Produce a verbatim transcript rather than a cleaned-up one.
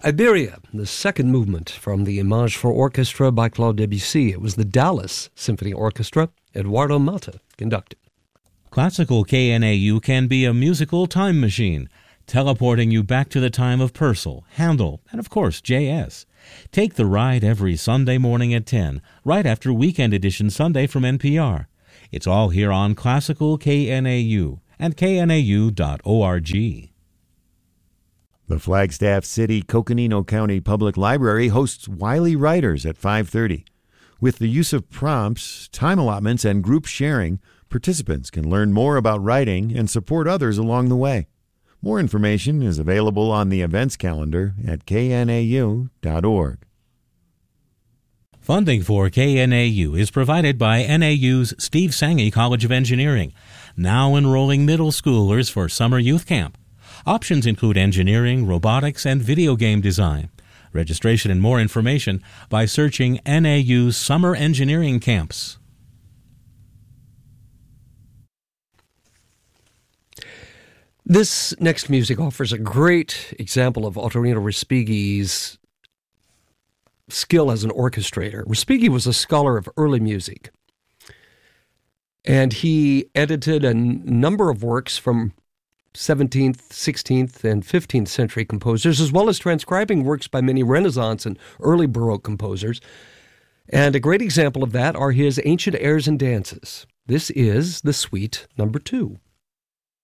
Iberia, the second movement from the Image for Orchestra by Claude Debussy. It was the Dallas Symphony Orchestra. Eduardo Mata conducted. Classical K N A U can be a musical time machine, teleporting you back to the time of Purcell, Handel, and of course J S. Take the ride every Sunday morning at ten, right after Weekend Edition Sunday from N P R. It's all here on Classical K N A U and K N A U dot org. The Flagstaff City Coconino County Public Library hosts Wiley Writers at five thirty. With the use of prompts, time allotments, and group sharing, participants can learn more about writing and support others along the way. More information is available on the events calendar at K N A U dot org. Funding for K N A U is provided by N A U's Steve Sanghi College of Engineering, now enrolling middle schoolers for summer youth camp. Options include engineering, robotics, and video game design. Registration and more information by searching N A U's Summer Engineering Camps. This next music offers a great example of Ottorino Respighi's skill as an orchestrator. Respighi was a scholar of early music, and he edited a n- number of works from seventeenth, sixteenth, and fifteenth century composers, as well as transcribing works by many Renaissance and early Baroque composers. And a great example of that are his ancient airs and dances. This is the Suite Number Two.